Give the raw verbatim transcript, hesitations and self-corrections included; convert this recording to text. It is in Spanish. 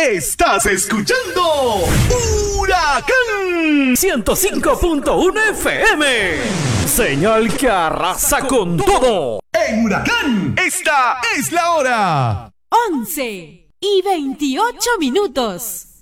Estás escuchando Huracán ciento cinco punto uno F M. Señal que arrasa con todo. En Huracán, esta es la hora. once y veintiocho minutos.